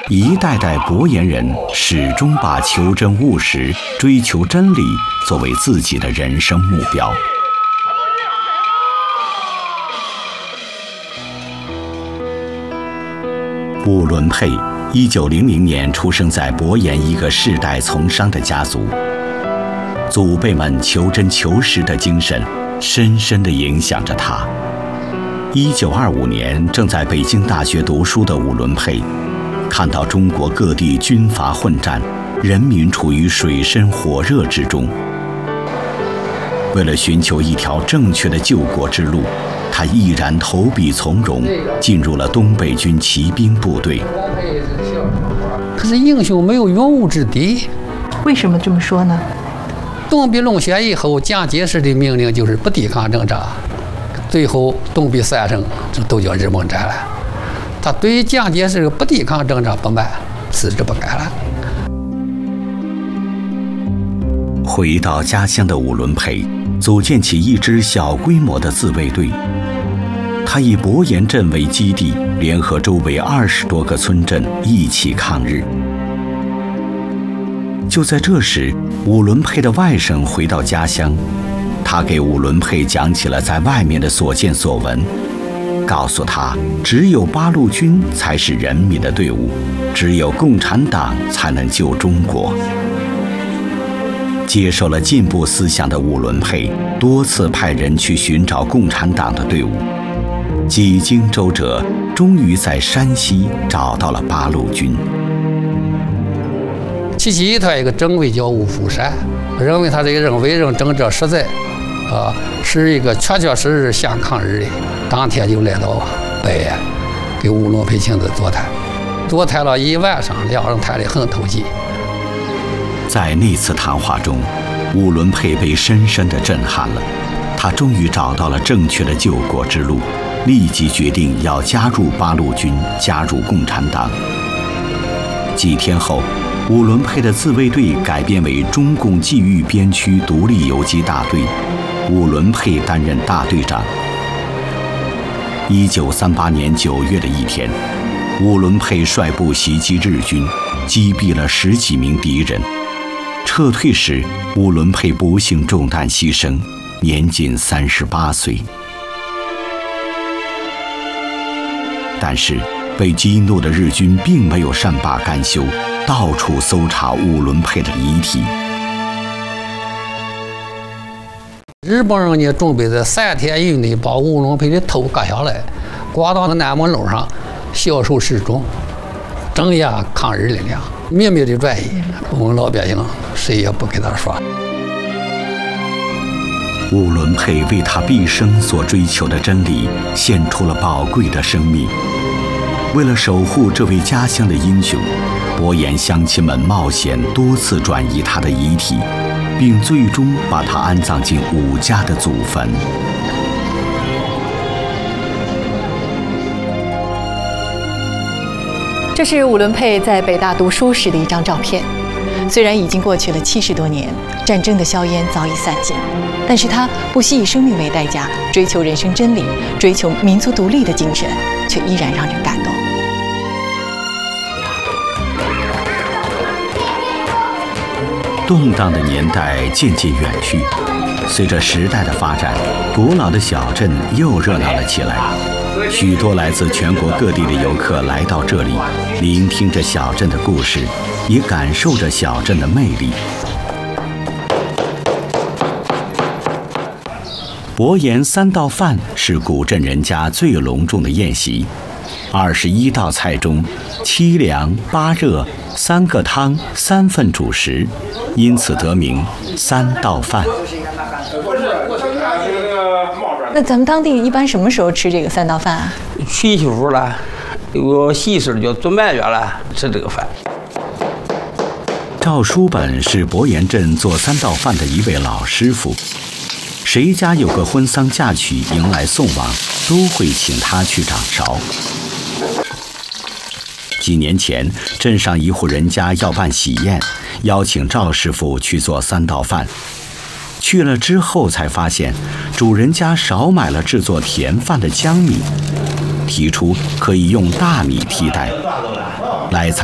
一代代博言人始终把求真务实、追求真理作为自己的人生目标。伍伦佩1900年出生在博言一个世代从商的家族，祖辈们求真求实的精神深深地影响着他。1925年，正在北京大学读书的伍伦佩，看到中国各地军阀混战，人民处于水深火热之中。为了寻求一条正确的救国之路，他毅然投笔从戎，进入了东北军骑兵部队。 可是英雄没有用武之地。 为什么这么说呢？ 东壁龙血以后，蒋介石的命令就是不抵抗挣扎，最后东北3省这都叫日蒙战了。他对蒋介石不抵抗挣扎不满，辞职不干了。 回到家乡的伍伦佩组建起一支小规模的自卫队，他以博言镇为基地，联合周围20多个村镇一起抗日。就在这时，伍伦佩的外甥回到家乡，他给伍伦佩讲起了在外面的所见所闻，告诉他只有八路军才是人民的队伍，只有共产党才能救中国。接受了进步思想的伍伦佩多次派人去寻找共产党的队伍，几经周折，终于在山西找到了八路军。 其实他一个政委叫伍福山，认为他这个人为人正直实在，是一个确确实实想抗日的。当天就来到北安，给伍伦佩亲自座谈，座谈了一晚上，两人谈得很投机。 在那次谈话中，伍伦佩被深深地震撼了，他终于找到了正确的救国之路，立即决定要加入八路军，加入共产党。几天后，伍伦佩的自卫队改编为中共冀豫边区独立游击大队，伍伦佩担任大队长。1938年9月的一天，伍伦佩率部袭击日军，击毙了10几名敌人。撤退时，伍伦佩不幸中弹牺牲，年仅38岁。但是，被激怒的日军并没有善罢甘休，到处搜查伍伦佩的遗体。 日本人呢，准备在3天以内把伍伦佩的头割下来，挂到南门楼上，销售示众，镇压抗日力量，秘密的转移。我们老百姓谁也不跟他说。 伍伦佩为他毕生所追求的真理献出了宝贵的生命。为了守护这位家乡的英雄，博言乡亲们冒险多次转移他的遗体，并最终把他安葬进伍家的祖坟。 这是伍伦佩在北大读书时的一张照片。虽然已经过去了70多年，战争的硝烟早已散尽，但是他不惜以生命为代价，追求人生真理，追求民族独立的精神，却依然让人感动。 动荡的年代渐渐远去，随着时代的发展，古老的小镇又热闹了起来。许多来自全国各地的游客来到这里，聆听着小镇的故事，也感受着小镇的魅力。博言3道饭是古镇人家最隆重的宴席，21道菜中7凉8热3个汤3份主食，因此得名3道饭。 那咱们当地一般什么时候吃这个3道饭啊？ 娶媳妇了，有个喜事就做满月了，吃这个饭。 赵书本是博言镇做3道饭的一位老师傅，谁家有个婚丧嫁娶迎来送往，都会请他去掌勺。几年前，镇上一户人家要办喜宴，邀请赵师傅去做3道饭。去了之后才发现，主人家少买了制作甜饭的江米，提出可以用大米替代。来